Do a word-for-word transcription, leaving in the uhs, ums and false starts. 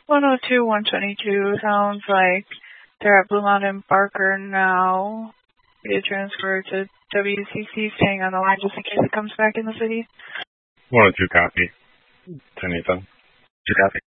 one oh two, one twenty-two. Sounds like they're at Blue Mountain Barker now. Be transferred to W C C, staying on the line just in case it comes back in the city. one oh two copy. ten eight seven. two copy.